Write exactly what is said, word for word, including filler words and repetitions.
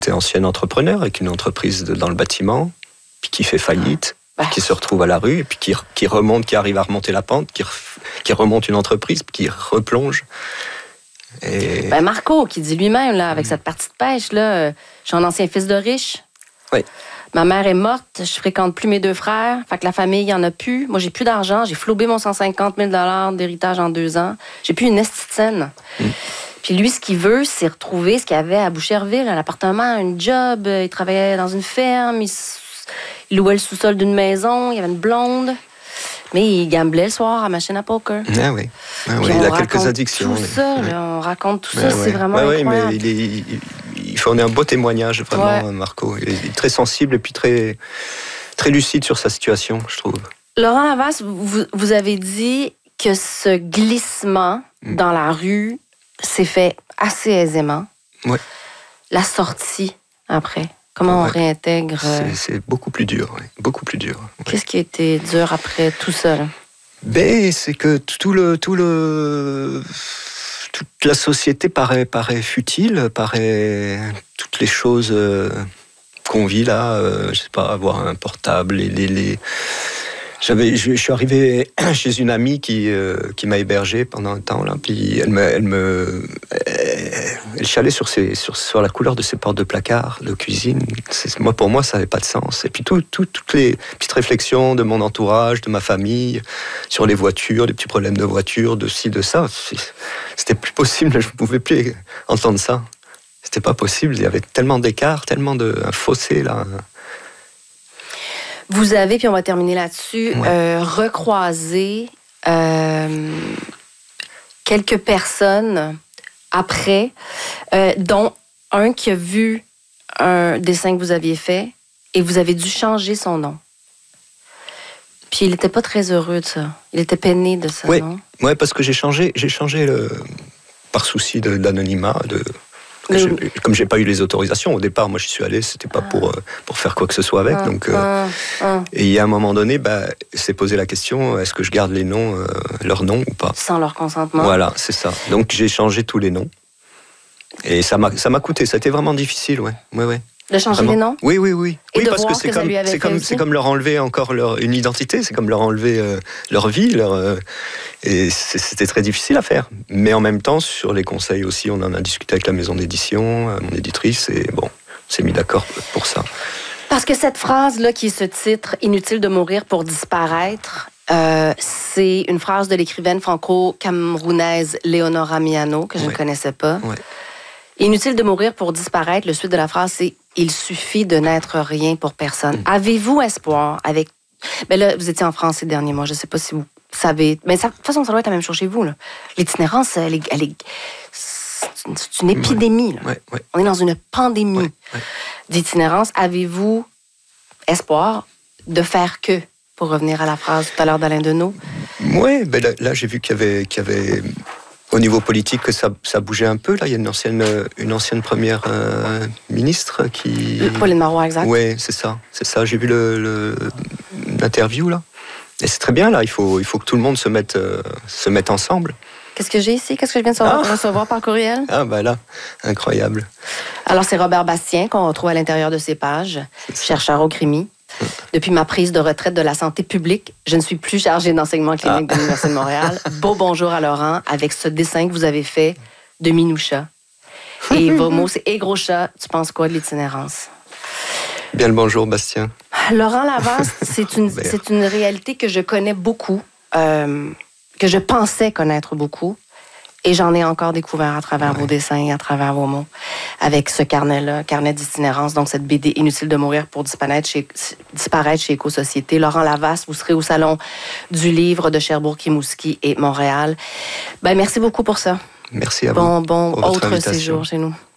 C'est ancien entrepreneur avec une entreprise de, dans le bâtiment, puis qui fait faillite, bah. qui se retrouve à la rue, et puis qui, qui remonte, qui arrive à remonter la pente, qui, qui remonte une entreprise, puis qui replonge. Et... Ben Marco, qui dit lui-même, là, avec mmh. cette partie de pêche, là, euh, je suis un ancien fils de riche. Oui. Ma mère est morte, je fréquente plus mes deux frères, fait que la famille, il n'y en a plus. Moi, j'ai plus d'argent, j'ai flobé mon cent cinquante mille dollars d'héritage en deux ans. J'ai plus une esti de scène. Mmh. Puis lui, ce qu'il veut, c'est retrouver ce qu'il avait à Boucherville, un appartement, un job. Il travaillait dans une ferme, il, il louait le sous-sol d'une maison, il y avait une blonde. Mais il gamblait le soir à machine à poker. Ah oui, ah oui. Il a quelques addictions. Tout ça, oui. là, on raconte tout ah ça, oui. c'est vraiment ah oui, incroyable. Mais il, est, il, il fournit un beau témoignage, vraiment, ouais. Marco. Il est très sensible et puis très, très lucide sur sa situation, je trouve. Laurent Lavas, vous, vous avez dit que ce glissement mm. dans la rue s'est fait assez aisément. Oui. La sortie, après, comment ouais. on réintègre... C'est, c'est beaucoup plus dur, oui. Beaucoup plus dur. Qu'est-ce oui. qui a été dur après tout ça, là? Ben, c'est que tout le... Tout le... toute la société paraît, paraît futile, paraît... Toutes les choses euh, qu'on vit là, euh, je sais pas, avoir un portable, les... les, les... J'avais, je, je suis arrivé chez une amie qui, euh, qui m'a hébergé pendant un temps, là, puis elle me, elle me, elle chialait sur, ses, sur, sur la couleur de ses portes de placard, de cuisine. C'est, moi, pour moi, ça n'avait pas de sens. Et puis tout, tout, toutes les petites réflexions de mon entourage, de ma famille, sur les voitures, les petits problèmes de voiture, de ci, de ça, c'était plus possible. Je ne pouvais plus entendre ça. C'était pas possible. Il y avait tellement d'écart, tellement de un fossé là. Vous avez, puis on va terminer là-dessus, ouais. euh, recroisé euh, quelques personnes après, euh, dont un qui a vu un dessin que vous aviez fait et vous avez dû changer son nom. Puis il n'était pas très heureux de ça. Il était peiné de ça, ouais. non? Oui, parce que j'ai changé, j'ai changé le, par souci de, de l'anonymat, de... Le... Je, comme j'ai pas eu les autorisations au départ, moi je suis allé, c'était pas pour euh, pour faire quoi que ce soit avec. Ah, donc euh, ah, ah. Et il y a un moment donné, bah, c'est posé la question, est-ce que je garde les noms, euh, leurs noms ou pas? Sans leur consentement. Voilà, c'est ça. Donc j'ai changé tous les noms et ça m'a ça m'a coûté. Ça a été vraiment difficile, ouais, ouais, ouais. De changer vraiment. Les noms? Oui, oui, oui. Et oui, de parce voir que c'est que comme, ça lui avait c'est fait comme, aussi? c'est comme leur enlever encore leur, une identité, c'est comme leur enlever euh, leur vie, leur, euh, et c'était très difficile à faire. Mais en même temps, sur les conseils aussi, on en a discuté avec la maison d'édition, euh, mon éditrice, et bon, on s'est mis d'accord pour ça. Parce que cette phrase-là, qui est ce titre, « Inutile de mourir pour disparaître », euh, c'est une phrase de l'écrivaine franco-camerounaise Léonora Miano, que je ouais. ne connaissais pas. Ouais. Inutile de mourir pour disparaître, le suite de la phrase, c'est « Il suffit de n'être rien pour personne mmh. ». Avez-vous espoir avec... Ben là, vous étiez en France ces derniers mois, je ne sais pas si vous savez... Mais ça, de toute façon, ça doit être la même chose chez vous, là. L'itinérance, elle est... Elle est... C'est, une, c'est une épidémie, là. Ouais, ouais. On est dans une pandémie ouais, ouais. d'itinérance. Avez-vous espoir de faire que, pour revenir à la phrase tout à l'heure d'Alain Deneau? Oui, ben là, là, j'ai vu qu'il y avait... Qu'il y avait... Au niveau politique, ça, ça bougeait un peu. Là, il y a une ancienne, une ancienne première euh, ministre qui... Pauline Marois, exact. Oui, c'est ça. C'est ça. J'ai vu le, le, l'interview, là. Et c'est très bien, là. Il faut, il faut que tout le monde se mette, euh, se mette ensemble. Qu'est-ce que j'ai ici? Qu'est-ce que je viens de recevoir, ah. recevoir par courriel? Ah, ben là, incroyable. Alors, c'est Robert Bastien qu'on retrouve à l'intérieur de ses pages, chercheur au Crimi. Depuis ma prise de retraite de la santé publique, je ne suis plus chargée d'enseignement clinique ah. de l'Université de Montréal. Beau bonjour à Laurent avec ce dessin que vous avez fait de Minoucha. Et vos mots, c'est « Et gros chat, tu penses quoi de l'itinérance? » Bien le bonjour, Bastien. Laurent Lavas, c'est une, c'est une réalité que je connais beaucoup, euh, que je pensais connaître beaucoup. Et j'en ai encore découvert à travers ouais. vos dessins, à travers vos mots, avec ce carnet-là, carnet d'itinérance, donc cette B D Inutile de mourir pour disparaître chez, disparaître chez Éco-Société. Laurent Lavas, vous serez au Salon du Livre de Sherbrooke-Rimouski et Montréal. Ben, merci beaucoup pour ça. Merci à bon, vous. Bon, bon autre séjour chez nous.